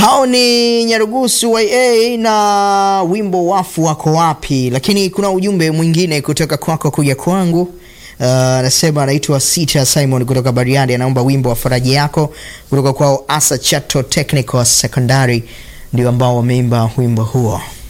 Hao ni Nyarugusu YA na wimbo wafu wako wapi. Lakini kuna ujumbe mwingine kutoka kwako kuja kwangu. Nasema anaitwa Sita Simon kutoka Bariadi, anaomba wimbo wa faraja yako kutoka kwao Asa Chato Technical Secondary, ndio ambao wameimba wimbo huo.